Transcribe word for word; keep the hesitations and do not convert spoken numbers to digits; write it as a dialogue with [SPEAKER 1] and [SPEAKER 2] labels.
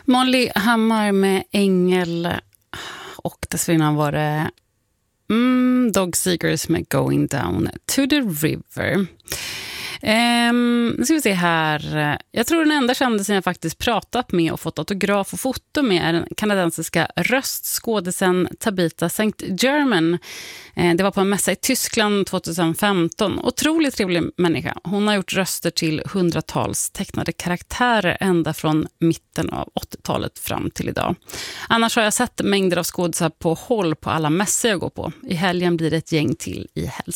[SPEAKER 1] Molly Hammar med Ängel, och dessförinnan var det mm, Dog Seekers med Going Down to the River. Um, nu ska vi se här. Jag tror den enda kändisen jag faktiskt pratat med och fått autograf och foto med är den kanadensiska röstskådisen Tabitha Saint Germain. Eh, det var på en mässa i Tyskland tjugohundrafemton. Otroligt trevlig människa. Hon har gjort röster till hundratals tecknade karaktärer ända från mitten av åttiotalet fram till idag. Annars har jag sett mängder av skådisar på håll på alla mässor jag går på. I helgen blir det ett gäng till i Hälsingland.